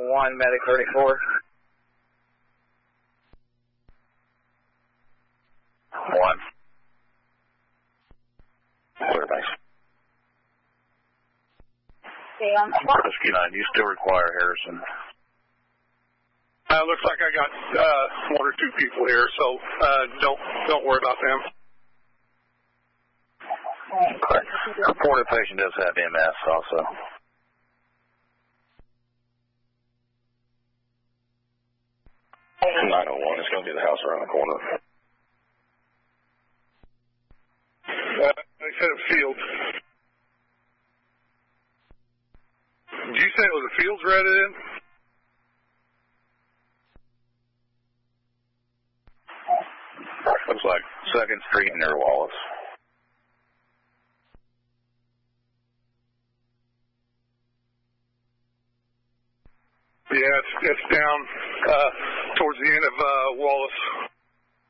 1, medic 34. 1. Clear base. Rescue 9, do you still require Harrison? Looks like I got 1 or 2 people here, so don't worry about them. Okay. Reported patient does have MS also. It's 901. It's going to be the house around the corner. They said it Fields. Did you say it was a Fields resident? Looks like 2nd Street near Wallace. Yeah, it's down towards the end of Wallace.